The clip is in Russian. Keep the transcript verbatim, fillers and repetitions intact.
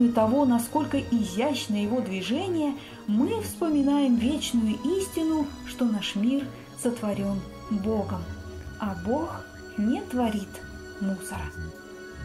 того, насколько изящно его движение, мы вспоминаем вечную истину, что наш мир сотворен Богом, а Бог не творит мусора.